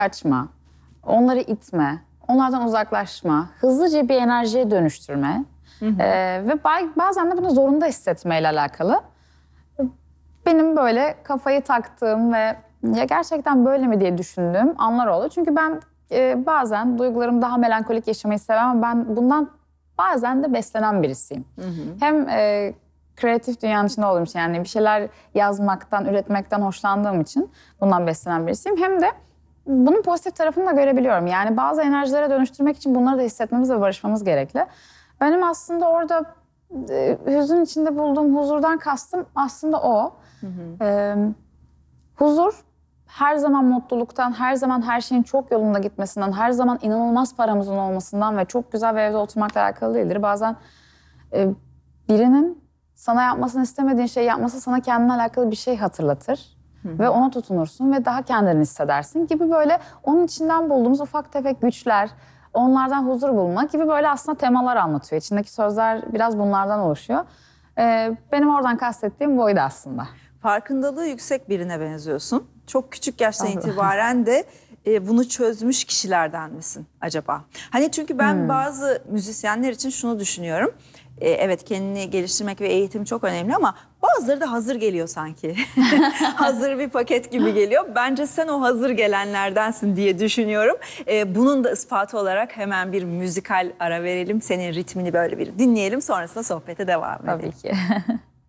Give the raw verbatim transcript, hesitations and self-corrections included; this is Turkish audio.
Açma, onları itme, onlardan uzaklaşma, hızlıca bir enerjiye dönüştürme hı hı. Ee, ve bazen de bunu zorunda hissetmeyle alakalı. Benim böyle kafayı taktığım ve ya gerçekten böyle mi diye düşündüğüm anlar oldu. Çünkü ben e, bazen duygularımı daha melankolik yaşamayı seven ama ben bundan bazen de beslenen birisiyim. Hı hı. Hem e, kreatif dünyanın içinde olduğum için, yani bir şeyler yazmaktan, üretmekten hoşlandığım için bundan beslenen birisiyim. Hem de bunun pozitif tarafını da görebiliyorum. Yani bazı enerjilere dönüştürmek için bunları da hissetmemiz ve barışmamız gerekli. Benim aslında orada e, hüzün içinde bulduğum huzurdan kastım aslında o. Hı hı. Ee, huzur her zaman mutluluktan, her zaman her şeyin çok yolunda gitmesinden, her zaman inanılmaz paramızın olmasından ve çok güzel bir evde oturmakla alakalı değildir. Bazen e, birinin sana yapmasını istemediğin şeyi yapması sana kendine alakalı bir şey hatırlatır. Hı hı. Ve ona tutunursun ve daha kendini hissedersin gibi, böyle onun içinden bulduğumuz ufak tefek güçler, onlardan huzur bulmak gibi böyle aslında temalar anlatıyor. İçindeki sözler biraz bunlardan oluşuyor. Ee, benim oradan kastettiğim buydu aslında. Farkındalığı yüksek birine benziyorsun. Çok küçük yaştan itibaren de e, bunu çözmüş kişilerden misin acaba? Hani çünkü ben hmm. bazı müzisyenler için şunu düşünüyorum. E, evet, kendini geliştirmek ve eğitim çok önemli ama bazıları da hazır geliyor sanki. Hazır bir paket gibi geliyor. Bence sen o hazır gelenlerdensin diye düşünüyorum. E, bunun da ispatı olarak hemen bir müzikal ara verelim. Senin ritmini böyle bir dinleyelim. Sonrasında sohbete devam edelim. Tabii ki.